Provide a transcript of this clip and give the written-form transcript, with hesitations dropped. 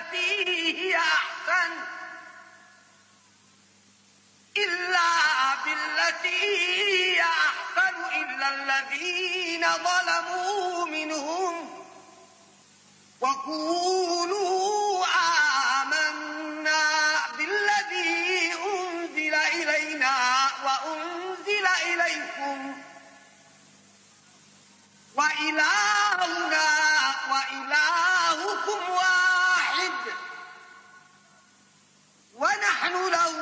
بالتي هي أحسن إلا الذين ظلموا منهم وقولوا آمنا بالذي أنزل إلينا وأنزل إليكم وإلهنا وإلهكم واحد ونحن له